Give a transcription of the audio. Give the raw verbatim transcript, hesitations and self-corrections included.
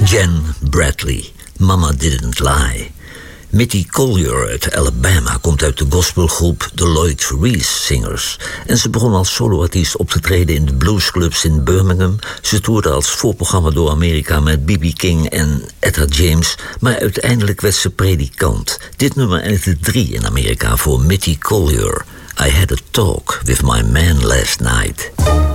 Jen Bradley, Mama Didn't Lie. Mitty Collier uit Alabama komt uit de gospelgroep The Lloyd Reese Singers. En ze begon als soloartiest op te treden in de bluesclubs in Birmingham. Ze toerde als voorprogramma door Amerika met B B King en Etta James. Maar uiteindelijk werd ze predikant. Dit nummer eindigde drie in Amerika voor Mitty Collier. I had a talk with my man last night.